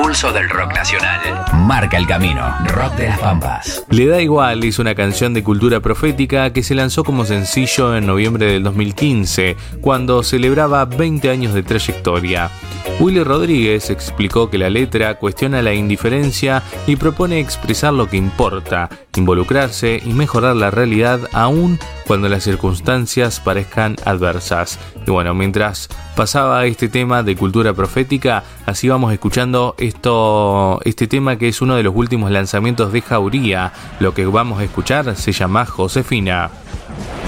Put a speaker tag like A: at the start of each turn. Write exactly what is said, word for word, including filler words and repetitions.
A: pulso del rock nacional. Marca el camino. Rock de las Pampas.
B: Le da igual es una canción de cultura profética que se lanzó como sencillo en noviembre del dos mil quince, cuando celebraba veinte años de trayectoria. Willy Rodríguez explicó que la letra cuestiona la indiferencia y propone expresar lo que importa, involucrarse y mejorar la realidad aún cuando las circunstancias parezcan adversas. Y bueno, mientras pasaba este tema de cultura profética, así vamos escuchando esto, este tema que es uno de los últimos lanzamientos de Jauría. Lo que vamos a escuchar se llama Josefina.